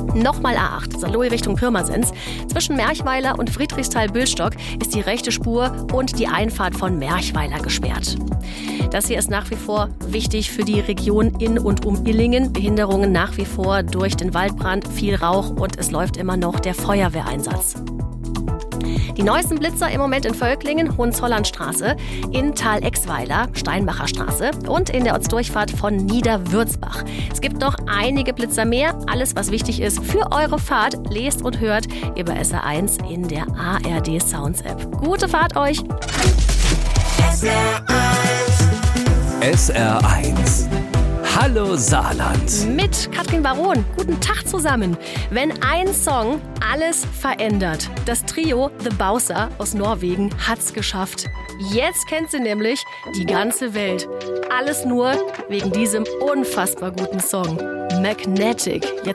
Nochmal A8, Saarlouis Richtung Pirmasens. Zwischen Merchweiler und Friedrichsthal-Bülstock ist die rechte Spur und die Einfahrt von Merchweiler gesperrt. Das hier ist nach wie vor wichtig für die Region in und um Illingen. Behinderungen nach wie vor durch den Waldbrand, viel Rauch und es läuft immer noch der Feuerwehreinsatz. Die neuesten Blitzer im Moment in Völklingen, Hohenzollernstraße, in Thal-Exweiler, Steinbacher Straße und in der Ortsdurchfahrt von Niederwürzbach. Es gibt noch einige Blitzer mehr. Alles, was wichtig ist für eure Fahrt, lest und hört über SR1 in der ARD Sounds App. Gute Fahrt euch! SR1. Hallo Saarland. Mit Katrin Baron. Guten Tag zusammen. Wenn ein Song alles verändert. Das Trio The Bowser aus Norwegen hat's geschafft. Jetzt kennt sie nämlich die ganze Welt. Alles nur wegen diesem unfassbar guten Song. Magnetic. Jetzt